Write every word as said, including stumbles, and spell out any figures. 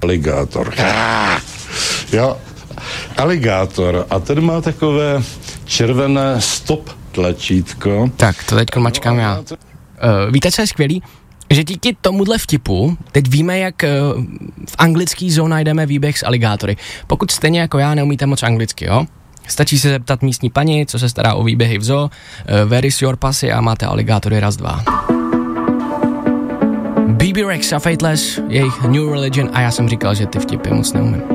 Aligátor. Jo, aligátor. A ten má takové červené stop tlačítko. Tak, to teďko mačkám já. Uh, víte, co je skvělý? Že díky tomuhle vtipu teď víme, jak uh, v anglický zóně najdeme výběh s aligátory. Pokud stejně jako já neumíte moc anglicky, jo? Stačí se zeptat místní paní, co se stará o výběhy v zoo, uh, where is your pussy a máte aligátory raz, dva. B B Rex a Fateless, jejich New Religion a já jsem říkal, že ty vtipy moc neumím.